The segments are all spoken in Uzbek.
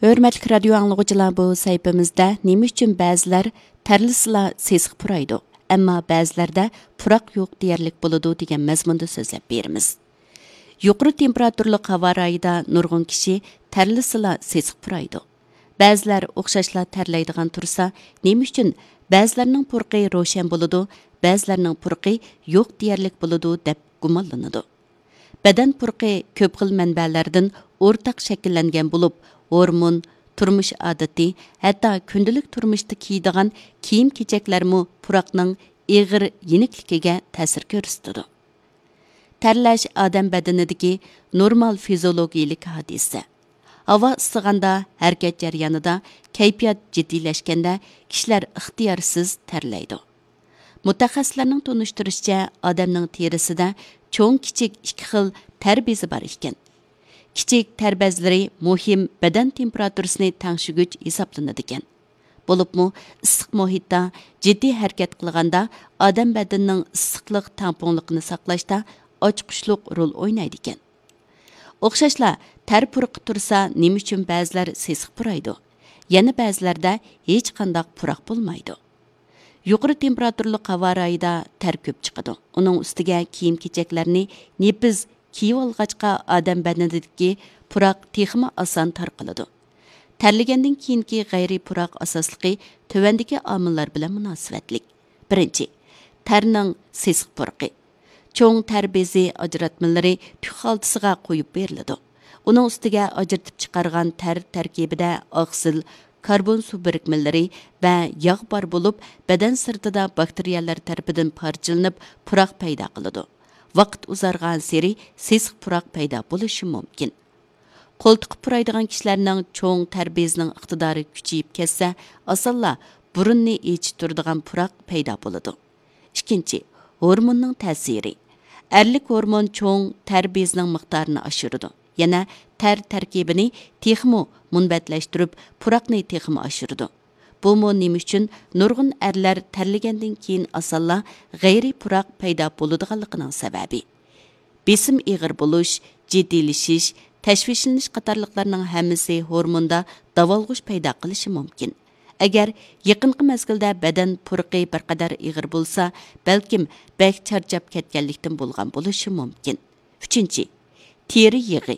Hörmətli radio anlıqçılar, bu sayfamızda nima üçün bəzilər tərlisila sesiq puraydı, amma bəzilərdə puraq yo'q deyərlik bo'ladi degan mazmunda so'zlab beramiz. Yuqori temperaturli havo rayida nurg'un kishi tərlisila sesiq puraydı. Bəzilər o'xshashla tərlaydigan tursa, nima uchun bəzilərning purqi ro'shan bo'ladi, bəzilərning purqi yo'q deyərlik bo'ladi deb gumonlanadi. Badan purqi ko'p xil manbalardan o'rtaq shakllangan bo'lib, hormon, turmush odati, hatto kundalik turmushda kiydigan kiyim-kechaklarmi puraqning ig'ir yenikligiga ta'sir ko'rsatadi. Terlash odam badanidagi normal fiziologik hodisa. Havo isig'anda, harakat jarayonida, kayfiyat jiddiylashganda kishilar ixtiyorsiz terlaydi. Mutaxassislarning tunishtirishicha, odamning terisida cho'ng-kichik ikki xil ter bezi bor ekan. Kichik ter bezlari muhim badan temperaturasini tangshigich hisoblanadi ekan. Bo'libmi, issiq muhitda jiddiy harakat qilganda odam badanining issiqlik tamponligini saqlashda ochqishliq rol o'ynaydi ekan. O'xshashla ter purqi tursa, nima uchun ba'zilar sesiq puraydi, yana ba'zilarda hech qanday puraq bo'lmaydi. Yuqori temperaturli havo rayida ter ko'p chiqadi. Uning ustiga kiyim-kechaklarni nepiz kiyib olg'achqa odam badanidagi puraq texmi oson tarqaladi. Terlagandan keyingi g'ayri puraq asosligi tövandagi omillar bilan munosabatlik. Birinchi, terning sesiq purqi. Cho'ng ter bezi ajratmalari tuk xaltasiga qo'yib beriladi. Uning ustiga ajratib chiqargan ter tarkibida oqsil, karbon suv birikmalari va yog' bor bo'lib, badan sirtida bakteriyalar tarafidan parchalanib puraq paydo qiladi. Vaqt uzargan seri sesiq puraq paydo bo'lishi mumkin. Qo'ltiq puraydigan kishilarning cho'ng ter bezining iqtidori kuchayib ketsa, osonla burunni echib turadigan puraq paydo bo'ladi. Ikkinchi, hormonning ta'siri. Erlik hormon cho'ng ter bezining miqdorini oshiradi. Yana ter tarkibini texmo munbatlashtirib, puraqni texmo oshiradi. Bu nima uchun nurg'un erlar terlagandan keyin osonla g'ayri puraq paydo bo'ladiganligining sababi. Besim ig'ir bo'lish, jiddiylashish, tashvishlanish qatorliqlarning hammasi hormonda davolg'ish paydo qilishi mumkin. Agar yaqinqi mezgilda badan purqi bir qadar ig'ir bo'lsa, balkim bak charchab ketganlikdan bo'lgan bo'lishi mumkin. Uchinchi, teri yig'i.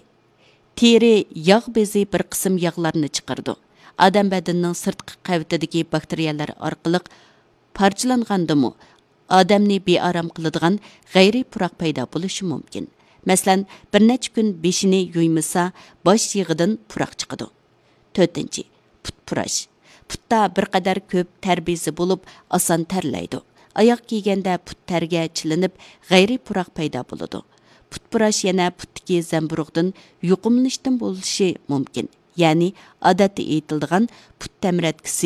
Teri yog' bezi bir qism yog'larni chiqardi. Odam badanining sirtqi qavatidagi bakteriyalar orqali parchalangandimi, odamni bearam qiladigan g'ayri puraq paydo bo'lishi mumkin. Masalan, bir necha kun beshini yuymasa, bosh yig'idan puraq chiqadi. To'rtinchi, put purash. Putda bir qadar ko'p ter bezi bo'lib, oson terlaydi. Oyoq kiyganda put terga chilinib, g'ayri puraq paydo bo'ladi. Put purash yana putdagi zamburug'dan yuqumlanishdan bo'lishi mumkin. Ya'ni odatda aytiladigan put tamratkisi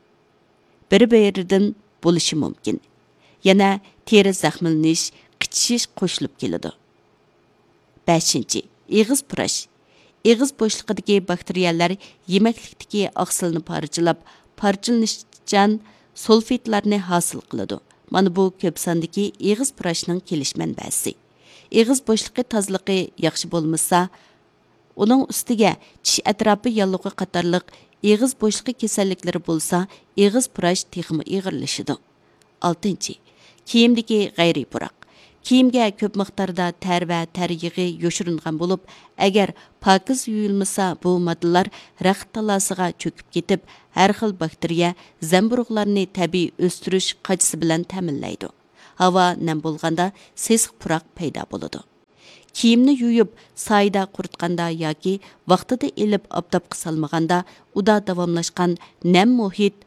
bir-biridan bo'lishi mumkin. Yana teri zaxmlanish, qichishish qo'shilib keladi. 5. Eg'iz purash. Eg'iz bo'shliqidagi bakteriyalar yemaklikdagi oqsilni parchalab, parchalanishchan sulfitlarni hosil qiladi. Mana bu ko'p sondagi eg'iz purashning kelish manbasi. Eg'iz bo'shliqi tozaligi yaxshi bo'lmasa, uning ustiga tish atrofi yallig'i qatorliq eg'iz bo'shliqi kasalliklari bo'lsa, eg'iz purash texmi ig'irlashidi. 6. Kiyimdagi g'ayri puraq. Kiyimga ko'p miqdorda ter va ter yig'i yoshiringan bo'lib, agar pokiz yuyilmasa, bu moddalar raxt talosiga cho'kib ketib, har xil bakteriya zamburug'larni tabiiy o'stirish qachisi bilan ta'minlaydi. Havo nam bo'lganda sesiq puraq paydo bo'ladi. Kiyimni yuyib, soyda quritganda yoki vaqtida elib obdobga solmaganda, uda davomlashgan nam muhit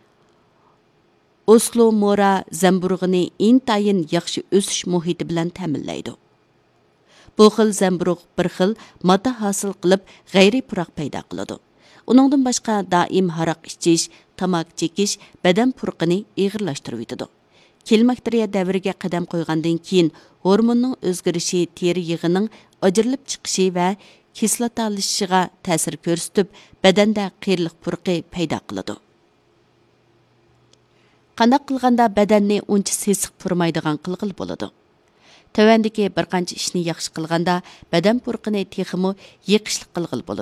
Oslomora zamburug'ini intayin yaxshi o'sish muhiti bilan ta'minlaydi. Bu xil zamburug' bir xil modda hosil qilib, g'ayri puraq paydo qiladi. Uningdan boshqa doim haroq ichish, tamok chekish badan purqini ig'irlashtirib yetadi. Kelmakteriya davriga qadam qo'ygandan keyin hormonning o'zgarishi teri yig'ining ajrilib chiqishi va kislotalashishiga ta'sir ko'rsatib, badanda qiyirliq purqi paydo qiladi. Qandaq qilganda badanni uncha sesiq purmaydigan qilg'il bo'ladi. Tövəndəki bir qancha ishni yaxshi qilganda badan purqini texmi yiqishli qilg'il bo'ladi.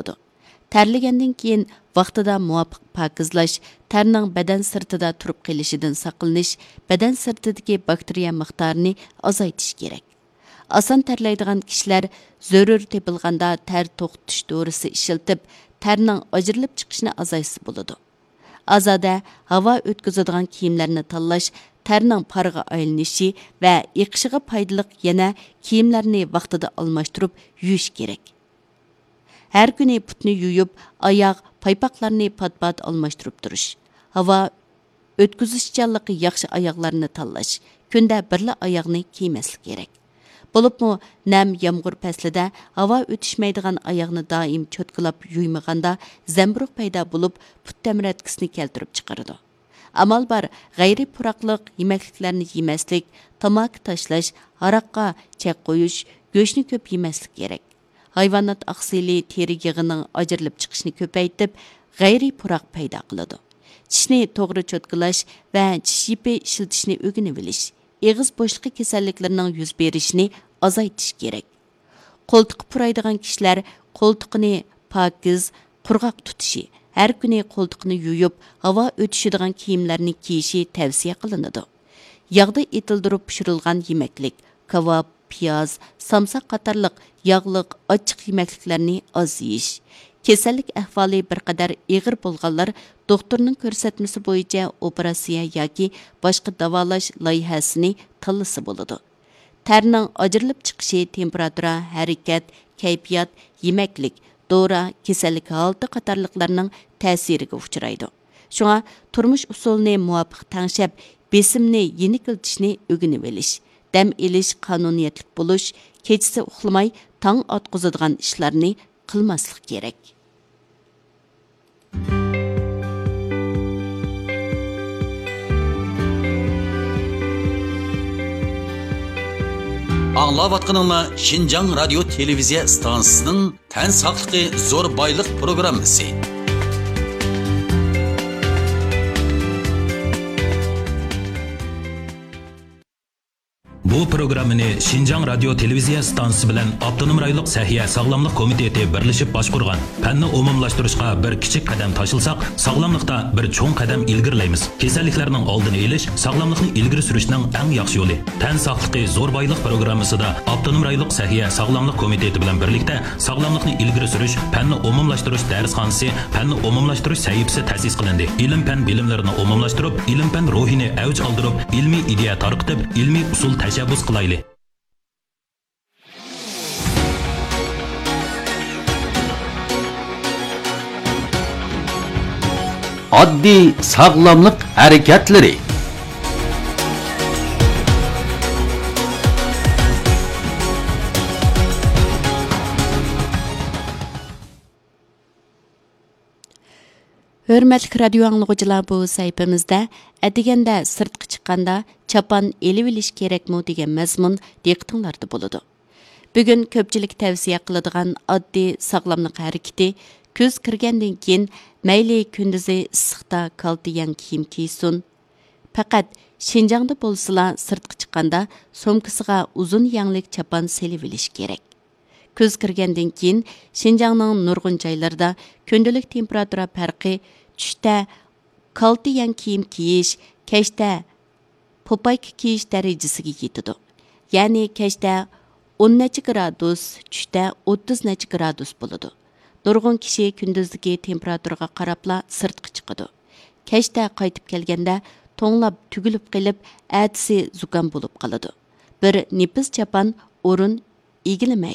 Terligəndən keyin vaqtida muvafiq pakizlash, tərning bədən sirtida turib qelishidan saqlanish, bədən sirtidagi bakteriya miqdorini azaytish kerak. Asan tərləydigan kishilar zörür tepilganda tər to'xtatish dorisi ishiltib, tərning ajrilib chiqishini azaysa bo'ladi. Azada havo o'tkazadigan kiyimlarni tanlash, tərning parga aylanishi va iqishiga foydali yana kiyimlarni vaqtida almashtirib yuyish kerak. Her günü putni yuyup, ayak, paypaqlarını pat-pat almashtirib turish. Hava ötküzüşçanlıqı yaxşı ayaqlarını tanlash. Kunda birla ayaqni kiymaslik kerak. Bo'libmi, nam yomg'ir faslida havo o'tishmaydigan oyoqni doim cho'tqilab yuymaganda zamburug' paydo bo'lib, put tamratkisini keltirib chiqaradi. Amal bor, g'ayri puraqliq yemakliklarni yemaslik, tamaki tashlash, haraqqa chaq qo'yish, go'shtni ko'p yemaslik kerak. Hayvanot oqsili teri yig'ining ajrilib chiqishini ko'paytib, g'ayri puraq paydo qiladi. Tishni to'g'ri cho'tqilash va tish ipi ishlatishni o'rganib olish, eg'iz bo'shliqi kasalliklarining yuz berishini azaytish kerak. Qo'ltiq puraydigan kishilar qo'ltiqni pokiz, qurg'oq tutishi, har kuni qo'ltiqni yuyib, havo o'tishadigan kiyimlarni kiyishi tavsiya qilinadi. Yog'da etildirib pishirilgan yemaklik, kebab, piyoz, samsak qatorliq yog'liq, ochiq yemakliklarni oz yeyish. Kasallik ahvoli bir qadar og'ir bo'lganlar doktorning ko'rsatmasi bo'yicha operatsiya yoki boshqa davolash loyihasini tanlasa bo'ladi. Tərning ajrilib chiqishi temperatura, harakat, kayfiyat, yemaklik, dora, kasallik holati qatorliqlarning ta'siriga uchraydi. Shunga turmush usulini muvofiq tanshab, besimni yenikiltishni o'rganib olish, dam elish qonuniyatlik bo'lish, kechasi uxlamay tong otqizadigan ishlarni qilmaslik kerak. Аңлаватқаныңла Шинжаң радио телевизия станциясының тән сақлықы зор байлық программасы. Bu programmani Шинжаң радио телевизия станциясы bilan Avtonom rayonluq Səhiyyə Sağlamlıq Komiteti birləşib başqurğan. Fənni umumlaşdırışqa bir kichik qadam taşılsaq, sağlamlıqda bir cho'ng qadam ilgirlaymiz. Kasalliklarning oldini olish, sağlamlıqni ilgiri surishning eng yaxshi yo'li. Tən saqlıqı zor bayliq programmasida Avtonom rayonluq Səhiyyə Sağlamlıq Komiteti bilan birlikdə sağlamlıqni ilgiri surish, fənni umumlaşdırış dərsxanası, fənni umumlaşdırış sahifasi ta'sis qilindi. İlim-fən bilimlarini umumlaşdırıb, ilim-fən ruhini avj oldirib, ilmiy ideya tarqitib, ilmiy usul tashabbus qilayli. Oddiy sog'lomlik harakatlari. Hörmətli radio anlıqçılar, bu səhifəmizdə ədigəndə sırtqı çıxanda çapan elib iliş kerakmı degan məzmun diqqətinizdə boludu. Bugün köpçülük tavsiya qiladigan oddiy sog'lomlik harakati kuz kirgandan keyin mayli kunduzi issiqda kaltiyan kiyim kiysin. Faqat Шинжаңda bo'lsa sirtqi chiqqanda somkasiga uzun yanglik chapan selib ilish kerak. Kuz kirgandan keyin Шинжаңның nurg'un joylarida kundalik temperatura farqi tushda kaltiyan kiyim kiyish, kechda popayka kiyish darajasiga yetadi. Ya'ni kechda 10 necha gradus, tushda 30 necha gradus bo'ladi. Nurg'un kishi kunduzdagi temperaturaga qarabla sirtqi chiqadi. Kechda qaytib kelganda to'nglab tugilib qilib, atisi zukam bo'lib qoladi. Bir nefis chapan o'rin egilamaydi.